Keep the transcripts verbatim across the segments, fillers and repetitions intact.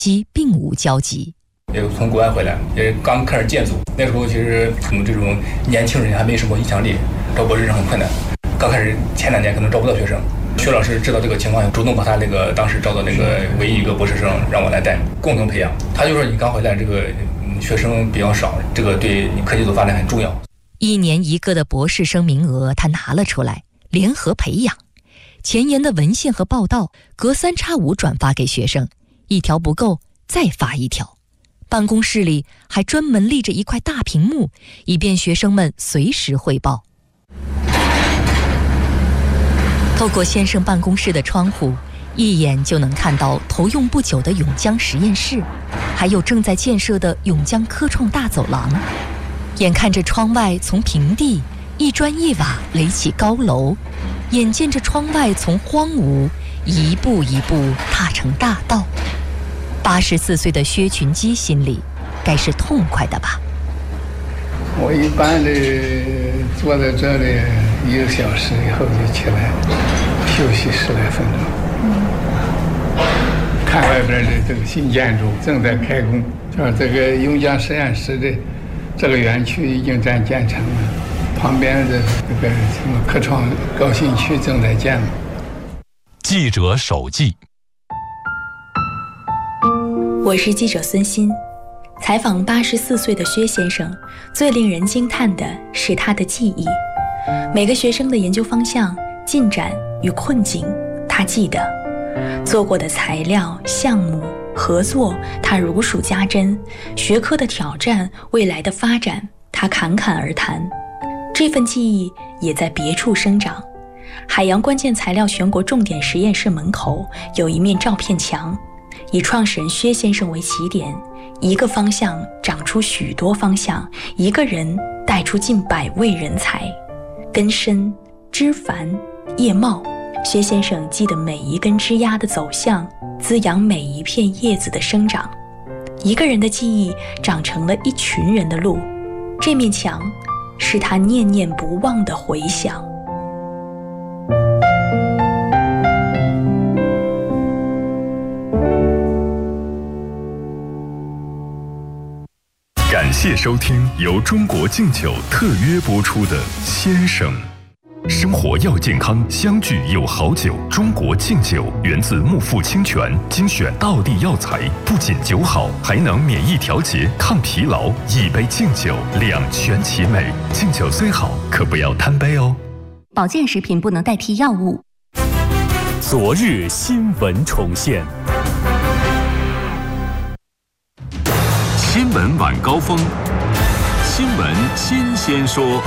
即并无交集。 也从国外回来，也刚开始建组，那时候其实我们这种年轻人还没什么影响力，招博士生很困难。刚开始前两年可能招不到学生，薛老师知道这个情况，主动把他那个当时招的那个唯一一个博士生让我来带，共同培养。他就说你刚回来，这个学生比较少，这个对你科技组发展很重要。 一年一个的博士生名额，他拿了出来，联合培养。前沿的文献和报道，隔三差五转发给学生，一条不够，再发一条。办公室里还专门立着一块大屏幕，以便学生们随时汇报。透过先生办公室的窗户，一眼就能看到投用不久的永江实验室，还有正在建设的永江科创大走廊。眼看着窗外从平地一砖一瓦垒起高楼，眼见着窗外从荒芜一步一步踏成大道，八十四岁的薛群基心里该是痛快的吧。 我一般的坐在这里一个小时以后就起来休息十来分钟，看外边的这个新建筑正在开工，就是这个永江实验室的这个园区已经在建成了，旁边的这个什么科创高新区正在建了。 记者手记。 我是记者孙鑫，采访八十四岁的薛先生，最令人惊叹的是他的记忆。每个学生的研究方向、进展与困境，他记得；做过的材料、项目、合作，他如数家珍；学科的挑战、未来的发展，他侃侃而谈。这份记忆也在别处生长。海洋关键材料全国重点实验室门口有一面照片墙，以创始人薛先生为起点，一个方向长出许多方向，一个人带出近百位人才。根深枝繁叶茂，薛先生记得每一根枝丫的走向，滋养每一片叶子的生长。一个人的记忆长成了一群人的路，这面墙是他念念不忘的回响。 感谢收听由中国敬酒特约播出的《先生》。生活要健康，相聚有好酒。中国敬酒源自木富清泉，精选道地药材，不仅酒好，还能免疫调节、抗疲劳。一杯敬酒，两全其美。敬酒虽好，可不要贪杯哦。 保健食品不能代替药物。 昨日新闻重现。 新闻晚高峰，新闻新鲜说。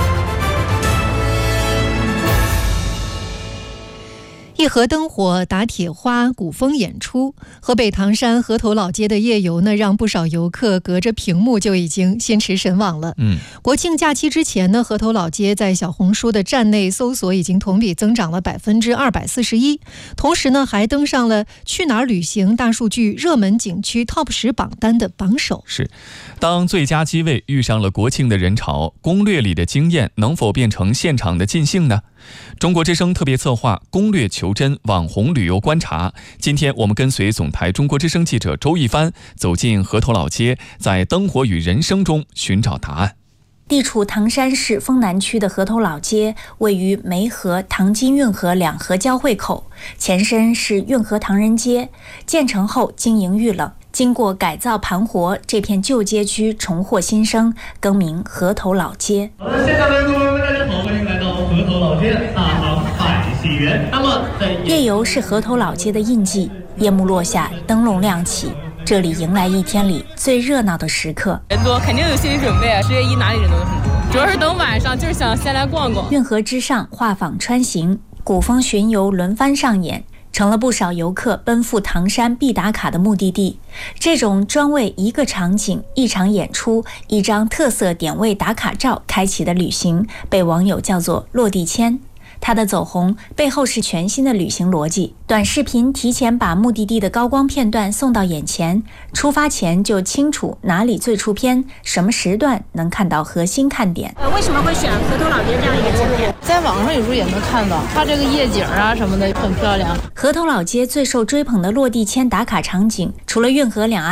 一河灯火打铁花，古风演出。河北唐山河头老街的夜游呢，让不少游客隔着屏幕就已经心驰神往了。嗯，国庆假期之前呢，河头老街在小红书的站内搜索已经同比增长了百分之二百四十一，同时呢，还登上了去哪儿旅行大数据热门景区 Top 十榜单的榜首。 是，当最佳机位遇上了国庆的人潮，攻略里的经验能否变成现场的尽兴呢？中国之声特别策划攻略求真网红旅游观察，今天我们跟随总台中国之声记者周一帆走进河头老街，在灯火与人声中寻找答案。 地处唐山市丰南区的河头老街，位于梅河、唐津运河两河交汇口，前身是运河唐人街，建成后经营遇冷，经过改造盘活，这片旧街区重获新生，更名河头老街。 好的，现场的各位大家好，欢迎来到河头老街大唐海喜园。那么在夜游是河头老街的印记，夜幕落下，灯笼亮起，这里迎来一天里最热闹的时刻。 人多肯定有心理准备，十月一哪里人都很多，主要是等晚上，就是想先来逛逛。 运河之上画舫穿行，古风巡游轮番上演，成了不少游客奔赴唐山必打卡的目的地。这种专为一个场景、一场演出、一张特色点位打卡照开启的旅行，被网友叫做落地签。它的走红背后是全新的旅行逻辑，短视频提前把目的地的高光片段送到眼前，出发前就清楚哪里最出片，什么时段能看到核心看点。 呃，为什么会选河头老街这样一个景点？ 在网上有时候也能看到，它这个夜景啊什么的很漂亮。 河头老街最受追捧的落地签打卡场景，除了运河两岸